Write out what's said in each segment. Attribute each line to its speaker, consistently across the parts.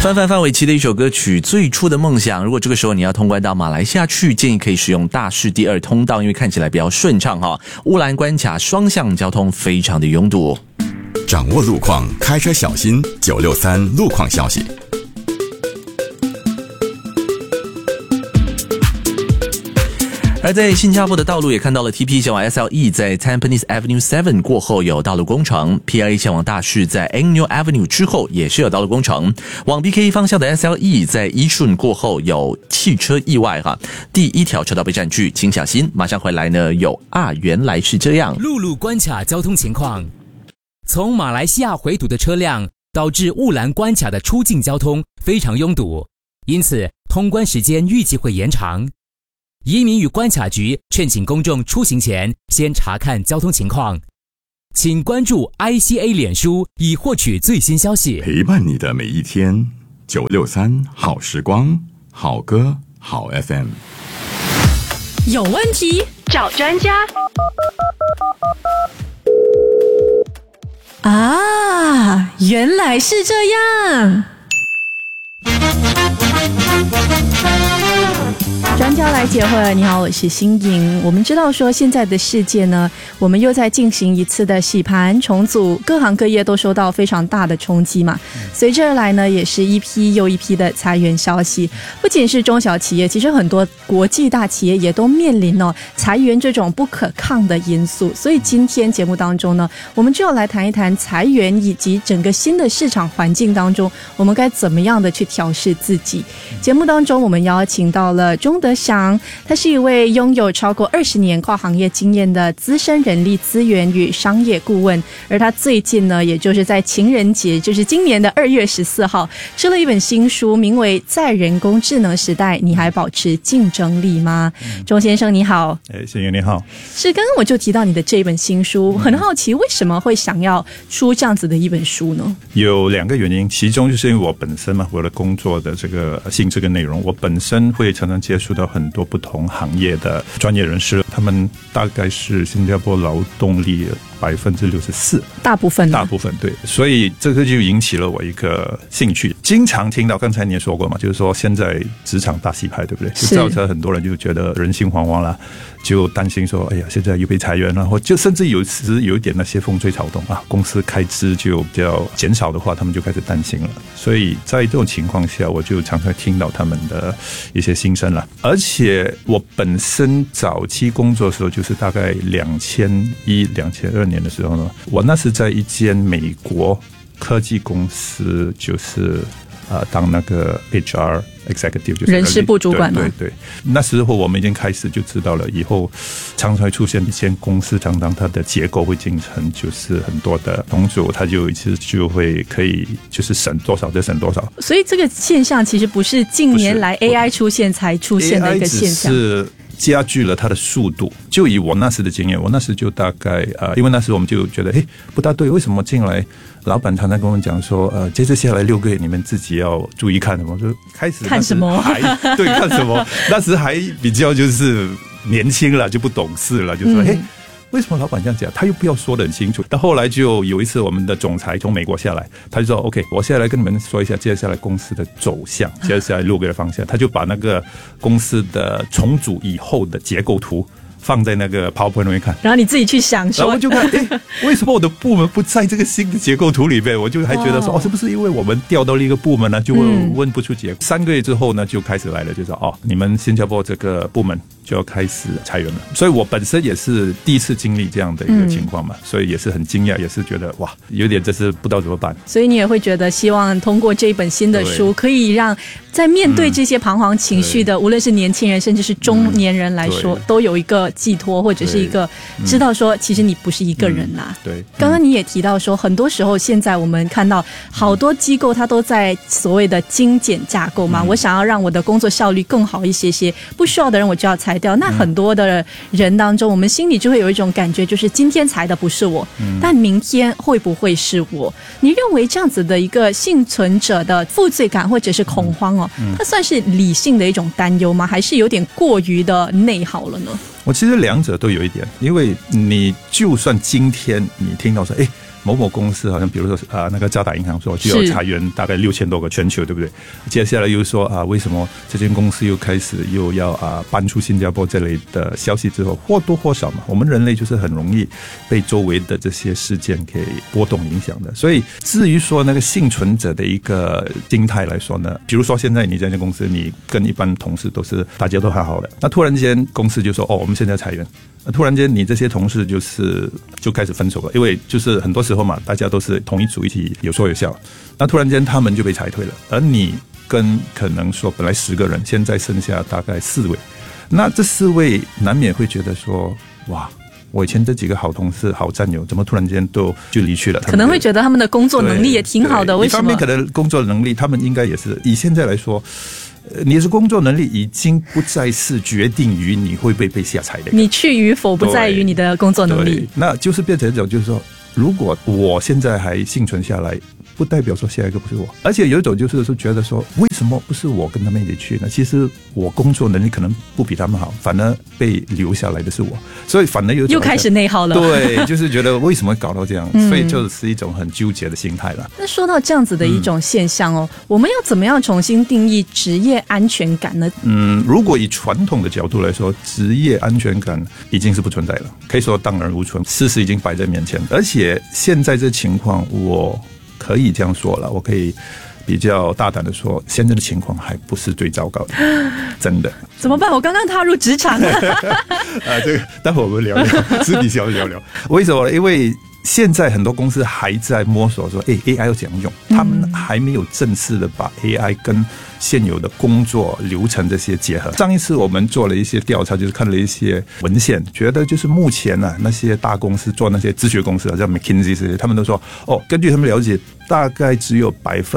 Speaker 1: 范玮琪的一首歌曲《最初的梦想》。如果这个时候你要通关到马来西亚去，建议可以使用大市第2通道，因为看起来比较顺畅哈。乌兰关卡双向交通非常的拥堵。
Speaker 2: 掌握路况，开车小心。963路况消息。
Speaker 1: 而在新加坡的道路也看到了 TP 前往 SLE 在 Tampines Avenue 7过后有道路工程， PIA 前往大市在 Angel Avenue 之后也是有道路工程，往 BKE 方向的 SLE 在一顺过后有汽车意外哈，第1条车道被占据，请小心。马上回来呢，有原来是这样。
Speaker 3: 陆路关卡交通情况，从马来西亚回堵的车辆导致乌兰关卡的出境交通非常拥堵，因此通关时间预计会延长。移民与关卡局劝请公众出行前先查看交通情况，请关注 ICA 脸书以获取最新消息。
Speaker 2: 陪伴你的每一天，963好时光，好歌好 FM。
Speaker 4: 有问题找专家啊，原来是这样。专家来解惑，你好，我是新颖。我们知道说现在的世界呢，我们又在进行一次的洗盘重组，各行各业都受到非常大的冲击嘛。随之而来呢，也是一批又一批的裁员消息。不仅是中小企业，其实很多国际大企业也都面临裁员这种不可抗的因素。所以今天节目当中呢，我们就要来谈一谈裁员以及整个新的市场环境当中，我们该怎么样的去调试自己。节目当中我们邀请到了钟德祥，他是一位拥有超过20年跨行业经验的资深人力资源与商业顾问，而他最近呢，也就是在情人节，就是今年的2月14号出了一本新书，名为《在人工智能时代，你还保持竞争力吗》。钟先生你好。
Speaker 5: 先生你好。
Speaker 4: 是，刚刚我就提到你的这本新书，很好奇为什么会想要出这样子的一本书呢？
Speaker 5: 有2个原因，其中就是因为我本身嘛，我的工作的这个性质跟内容，我本身会常常接触到很多不同行业的专业人士，他们大概是新加坡劳动力64%，大部分对，所以这个就引起了我一个兴趣。经常听到，刚才你也说过嘛，就是说现在职场大洗牌，对不对？就造成很多人就觉得人心惶惶啦，就担心说，哎呀，现在又被裁员了，或就甚至有时有一点那些风吹草动啊，公司开支就比较减少的话，他们就开始担心了。所以在这种情况下，我就常常听到他们的一些心声了。而且我本身早期工作的时候，就是大概2001、2002年的时候呢，我那是在一间美国科技公司，就是当那个 HR executive， 就是
Speaker 4: 人事部主管嘛。
Speaker 5: 对，那时候我们已经开始就知道了，以后常常会出现一间公司，常常它的结构会形成，就是很多的同组，它就一次就会可以就是省多少就省多少。
Speaker 4: 所以这个现象其实不是近年来 AI 出现才出现的一个现象，
Speaker 5: AI 只是加剧了它的速度。就以我那时的经验，我那时就大概因为那时我们就觉得不大对，为什么进来老板常常跟我们讲说接着下来6个月你们自己要注意看什么，就开始
Speaker 4: 看什么
Speaker 5: 对，看什么那时还比较就是年轻了，就不懂事了，就说为什么老板这样讲？他又不要说得很清楚。到后来就有一次，我们的总裁从美国下来，他就说 ：“OK， 我现在来跟你们说一下接下来公司的走向，接下来6个月的方向。”他就把那个公司的重组以后的结构图放在那个 PowerPoint 里面看，
Speaker 4: 然后你自己去想说，
Speaker 5: 然后我就看，为什么我的部门不在这个新的结构图里面？我就还觉得说，是不是因为我们调到了一个部门呢，就问不出结果。3个月之后呢，就开始来了，就说你们新加坡这个部门就要开始裁员了。所以我本身也是第一次经历这样的一个情况嘛，所以也是很惊讶，也是觉得哇，有点真是不知道怎么办。
Speaker 4: 所以你也会觉得希望通过这一本新的书，可以让在面对这些彷徨情绪的，无论是年轻人甚至是中年人来说，都有一个寄托，或者是一个知道说其实你不是一个人啦。
Speaker 5: 对，
Speaker 4: 刚刚你也提到说，很多时候现在我们看到好多机构它都在所谓的精简架构嘛，我想要让我的工作效率更好一些些，不需要的人我就要裁掉。那很多的人当中，我们心里就会有一种感觉，就是今天裁的不是我，但明天会不会是我？你认为这样子的一个幸存者的负罪感或者是恐慌它算是理性的一种担忧吗？还是有点过于的内耗了呢？
Speaker 5: 我其实2者都有一点，因为你就算今天你听到说某某公司好像比如说那个渣打银行说就要裁员大概6000多个全球，对不对？接下来又说为什么这间公司又开始又要搬出新加坡这类的消息之后，或多或少嘛，我们人类就是很容易被周围的这些事件给波动影响的。所以至于说那个幸存者的一个心态来说呢，比如说现在你这间公司你跟一般同事都是大家都很好的，那突然间公司就说我们现在裁员，突然间你这些同事就开始分手了，因为就是很多时候嘛，大家都是同一组一起有说有笑，那突然间他们就被裁退了，而你跟可能说本来10个人现在剩下大概4位，那这4位难免会觉得说哇，我以前这几个好同事好战友怎么突然间就离去了，
Speaker 4: 可能会觉得他们的工作能力也挺好的，为什么？
Speaker 5: 一方面可能工作能力他们应该也是以现在来说你的工作能力已经不再是决定于你会被下裁的，
Speaker 4: 你去与否不在于你的工作能力，
Speaker 5: 那就是变成一种就是说，如果我现在还幸存下来，不代表说下一个不是我，而且有一种就是说觉得说为什么不是我跟他们一起去呢？其实我工作能力可能不比他们好，反而被留下来的是我，所以反而又
Speaker 4: 开始内耗了。
Speaker 5: 对，就是觉得为什么搞到这样，所以就是一种很纠结的心态了。
Speaker 4: 那说到这样子的一种现象我们要怎么样重新定义职业安全感呢？
Speaker 5: 如果以传统的角度来说，职业安全感已经是不存在了，可以说荡然无存，事实已经摆在面前，而且现在这情况我可以这样说了，我可以比较大胆的说，现在的情况还不是最糟糕的，真的。
Speaker 4: 怎么办？我刚刚踏入职场
Speaker 5: 这个待会我们聊聊，私底下聊聊。为什么？因为现在很多公司还在摸索说AI 要怎样用，他们还没有正式的把 AI 跟现有的工作流程这些结合。上一次我们做了一些调查，就是看了一些文献，觉得就是目前那些大公司做那些咨询公司像 McKinsey 这些，他们都说根据他们了解，大概只有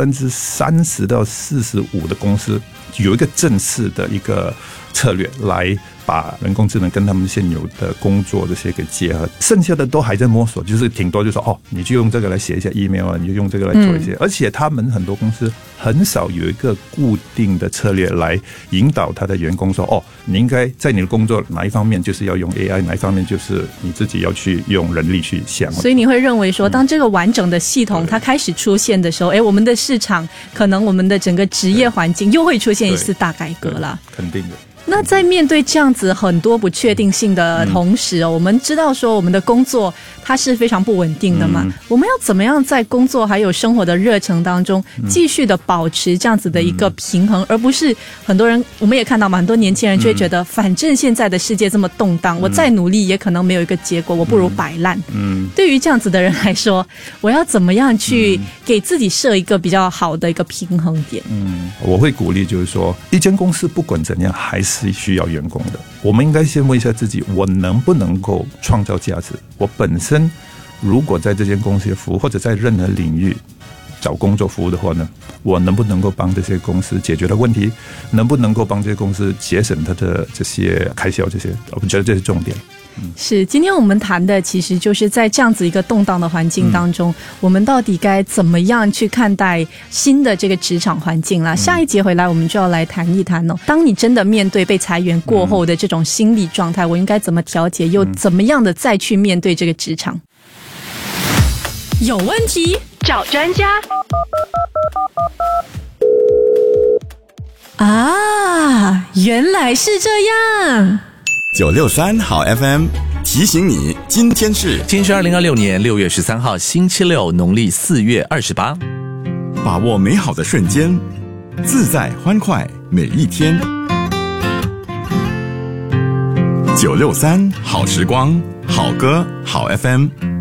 Speaker 5: 30%到45%的公司有一个正式的一个策略来把人工智能跟他们现有的工作这些给结合，剩下的都还在摸索，就是挺多就说你就用这个来写一下 email 你就用这个来做一些，而且他们很多公司很少有一个固定的策略来引导他的员工说你应该在你的工作哪一方面就是要用 AI， 哪一方面就是你自己要去用人力去想。
Speaker 4: 所以你会认为说当这个完整的系统它开始出现的时候，我们的市场可能我们的整个职业环境又会出现一次大改革了，
Speaker 5: 肯定的。
Speaker 4: 那在面对这样子很多不确定性的同时我们知道说我们的工作它是非常不稳定的嘛，我们要怎么样在工作还有生活的热忱当中继续的保持这样子的一个平衡，而不是很多人我们也看到嘛，很多年轻人就会觉得反正现在的世界这么动荡，我再努力也可能没有一个结果，我不如摆烂。对于这样子的人来说，我要怎么样去给自己设一个比较好的一个平衡点？
Speaker 5: 我会鼓励就是说，一间公司不管怎样还是需要员工的，我们应该先问一下自己，我能不能够创造价值？我本身如果在这间公司服务，或者在任何领域找工作服务的话呢，我能不能够帮这些公司解决的问题，能不能够帮这些公司节省它的这些开销，这些我觉得这是重点。
Speaker 4: 是，今天我们谈的其实就是在这样子一个动荡的环境当中，我们到底该怎么样去看待新的这个职场环境啦。下一节回来我们就要来谈一谈当你真的面对被裁员过后的这种心理状态，我应该怎么调节，又怎么样的再去面对这个职场。有问题找专家啊，原来是这样。
Speaker 2: 963好 FM 提醒你，今天是
Speaker 1: 2026年6月13号星期六，农历4月28。
Speaker 2: 把握美好的瞬间，自在欢快每一天。963好时光，好歌好 FM。